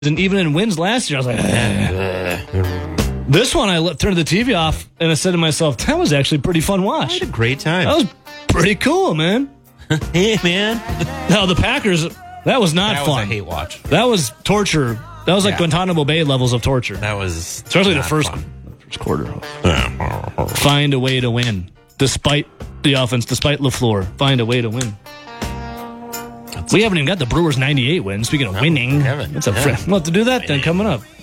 And even in wins last year, I was like, this one, I turned the TV off, and I said to myself, that was actually a pretty fun watch. I had a great time. That was pretty cool, man. Hey, man. Now, the Packers, that was not That fun. was a hate watch. That was torture. That was like Guantanamo Bay levels of torture. That was especially the first quarter. Find a way to win. Despite the offense, despite LaFleur, find a way to win. We haven't even got the Brewers 98 win. Speaking of winning, we haven't. we'll have to do that then coming up.